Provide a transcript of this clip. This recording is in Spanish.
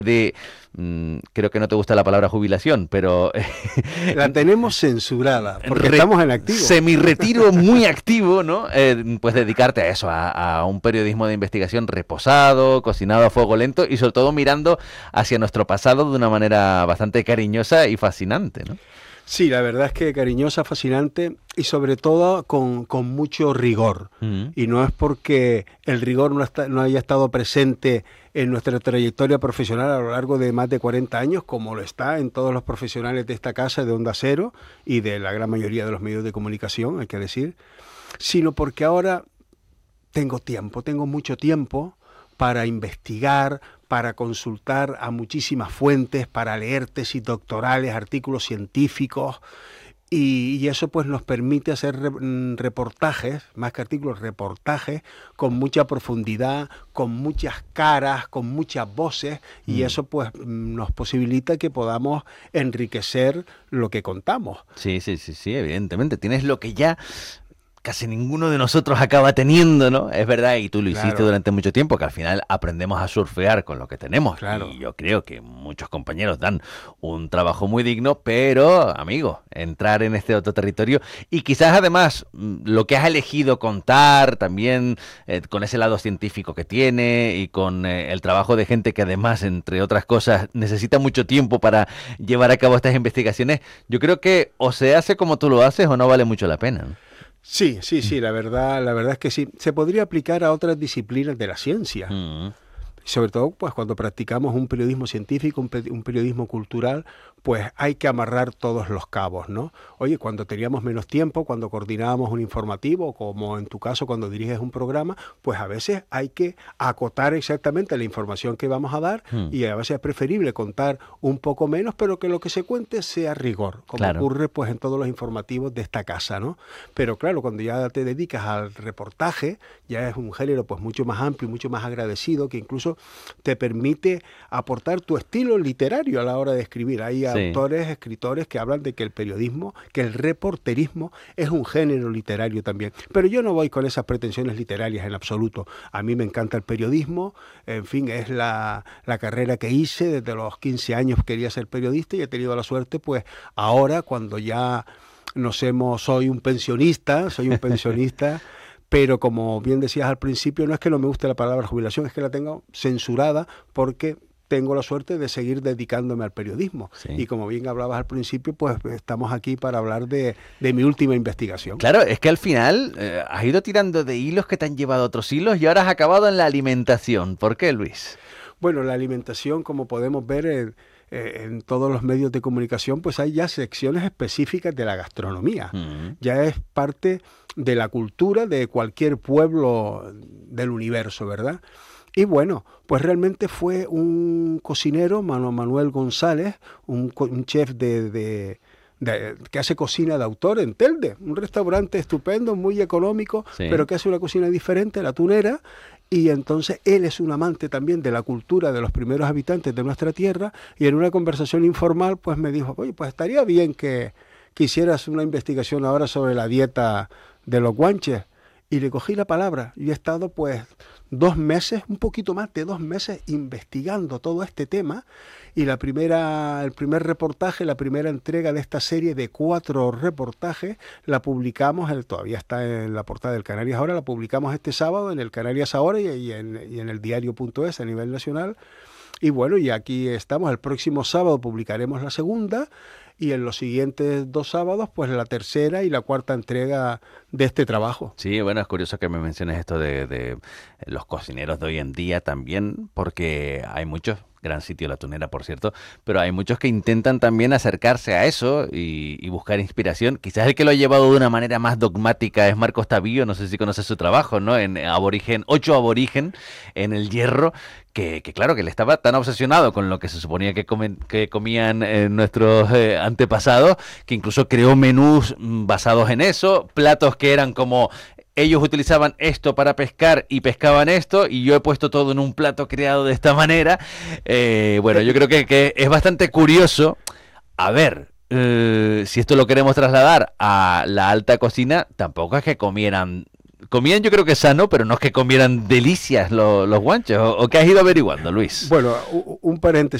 creo que no te gusta la palabra jubilación, pero La tenemos censurada, porque estamos en activo. semi-retiro muy activo, ¿no? Pues dedicarte a eso, a un periodismo de investigación reposado, cocinado a fuego lento y sobre todo mirando hacia nuestro pasado de una manera bastante cariñosa y fascinante, ¿no? Sí, la verdad es que cariñosa, fascinante y sobre todo con mucho rigor. Y no es porque el rigor no haya estado presente en nuestra trayectoria profesional a lo largo de más de 40 años, como lo está en todos los profesionales de esta casa, de Onda Cero y de la gran mayoría de los medios de comunicación, hay que decir, sino porque ahora tengo mucho tiempo para investigar, para consultar a muchísimas fuentes, para leer tesis doctorales, artículos científicos, y eso pues nos permite hacer reportajes, más que artículos, reportajes con mucha profundidad, con muchas caras, con muchas voces, y eso pues nos posibilita que podamos enriquecer lo que contamos. Sí, evidentemente. Tienes lo que ya casi ninguno de nosotros acaba teniendo, ¿no? Es verdad, y tú lo hiciste durante mucho tiempo, que al final aprendemos a surfear con lo que tenemos. Claro. Y yo creo que muchos compañeros dan un trabajo muy digno, pero, amigo, entrar en este otro territorio y quizás además lo que has elegido contar también con ese lado científico que tiene y con el trabajo de gente que además, entre otras cosas, necesita mucho tiempo para llevar a cabo estas investigaciones, yo creo que o se hace como tú lo haces o no vale mucho la pena, ¿no? Sí, la verdad es que sí. Se podría aplicar a otras disciplinas de la ciencia. Sobre todo, pues cuando practicamos un periodismo científico, un periodismo cultural, pues hay que amarrar todos los cabos, ¿no? Oye, cuando teníamos menos tiempo, cuando coordinábamos un informativo, como en tu caso cuando diriges un programa, pues a veces hay que acotar exactamente la información que vamos a dar y a veces es preferible contar un poco menos, pero que lo que se cuente sea rigor, como ocurre pues en todos los informativos de esta casa, ¿no? Pero claro, cuando ya te dedicas al reportaje, ya es un género pues mucho más amplio y mucho más agradecido, que incluso te permite aportar tu estilo literario a la hora de escribir. Hay autores, escritores que hablan de que el periodismo, que el reporterismo es un género literario también. Pero yo no voy con esas pretensiones literarias en absoluto. A mí me encanta el periodismo, en fin, es la carrera que hice. Desde los 15 años quería ser periodista y he tenido la suerte, pues ahora cuando ya soy un pensionista, pero como bien decías al principio, no es que no me guste la palabra jubilación, es que la tengo censurada porque tengo la suerte de seguir dedicándome al periodismo. Sí. Y como bien hablabas al principio, pues estamos aquí para hablar de mi última investigación. Claro, es que al final has ido tirando de hilos que te han llevado a otros hilos y ahora has acabado en la alimentación. ¿Por qué, Luis? Bueno, la alimentación, como podemos ver en todos los medios de comunicación, pues hay ya secciones específicas de la gastronomía. Ya es parte de la cultura de cualquier pueblo del universo, ¿verdad? Y bueno, pues realmente fue un cocinero, Manuel González, un chef que hace cocina de autor en Telde, un restaurante estupendo, muy económico, pero que hace una cocina diferente, la tunera, y entonces él es un amante también de la cultura de los primeros habitantes de nuestra tierra, y en una conversación informal pues me dijo, oye, pues estaría bien que hicieras una investigación ahora sobre la dieta de los guanches. Y le cogí la palabra y he estado pues 2 meses, un poquito más de 2 meses investigando todo este tema, y el primer reportaje, la primera entrega de esta serie de 4 reportajes la publicamos, todavía está en la portada del Canarias Ahora, la publicamos este sábado en el Canarias Ahora y en el diario.es a nivel nacional. Y bueno, y aquí estamos, el próximo sábado publicaremos la segunda, y en los siguientes 2 sábados, pues la tercera y la cuarta entrega de este trabajo. Sí, bueno, es curioso que me menciones esto de los cocineros de hoy en día también, porque hay muchos, gran sitio La Tunera, por cierto, pero hay muchos que intentan también acercarse a eso y buscar inspiración. Quizás el que lo ha llevado de una manera más dogmática es Marcos Tabillo, no sé si conoces su trabajo, ¿no? En Aborigen, 8 Aborigen, en El Hierro, que claro, que él estaba tan obsesionado con lo que se suponía que comían nuestros antepasados, que incluso creó menús basados en eso, platos que eran como ellos utilizaban esto para pescar y pescaban esto, y yo he puesto todo en un plato creado de esta manera. Bueno, yo creo que es bastante curioso. A ver, si esto lo queremos trasladar a la alta cocina, tampoco es que comieran comían yo creo que sano, pero no es que comieran delicias los guanches. ¿O qué has ido averiguando, Luis? Bueno, un paréntesis.